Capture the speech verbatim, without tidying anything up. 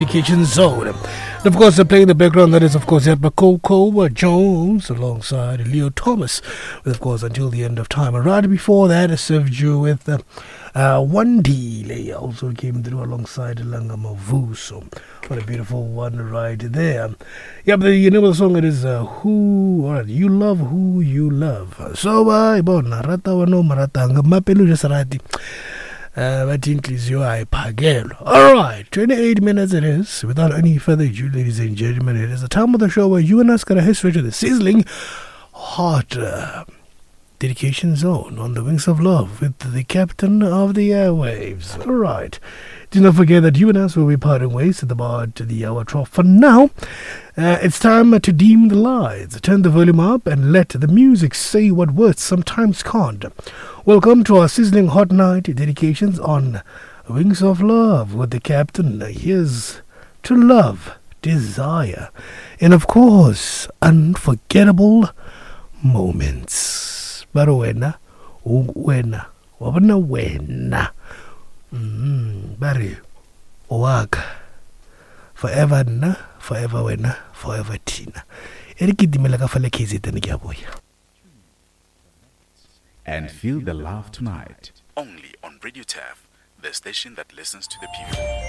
Kitchen Zone. And of course, uh, playing in the background, that is, of course, Edward Coco Jones alongside Leo Thomas, with, of course, Until the End of Time. And right before that, I served you with uh, uh, One D. Also came through alongside Langa Mavuso. What a beautiful one right there. Yeah, but the name of the song it is uh, Who, or You Love Who You Love. So, uh, ibona, rata wano marata, nga mapelu jasarati. Uh, but Alright, twenty-eight minutes it is. Without any further ado, ladies and gentlemen, it is the time of the show where you and us got a history to the sizzling hot uh, dedication zone on the Wings of Love with the captain of the airwaves. Alright, do not forget that you and us will be parting ways at the bar to the hour trough. For now, uh, it's time to dim the lights, turn the volume up, and let the music say what words sometimes can't. Welcome to our sizzling hot night dedications on Wings of Love with the captain. Here's to love, desire, and of course, unforgettable moments. Pero wena, wena, wabana wena. Mm, Barry, Owaka, forever na, forever wena, forever tina. Erikidimela kafale kizita nikiaboya. And feel the love tonight. Only on Radio T A F, the station that listens to the people.